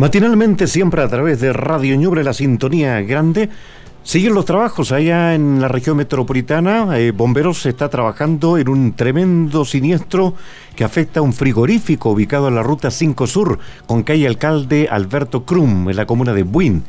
Matinalmente, siempre a través de Radio Ñuble, la sintonía grande. Siguen los trabajos allá en la región metropolitana. Bomberos está trabajando en un tremendo siniestro que afecta a un frigorífico ubicado en la ruta 5 Sur, con calle Alcalde Alberto Crum, en la comuna de Buin.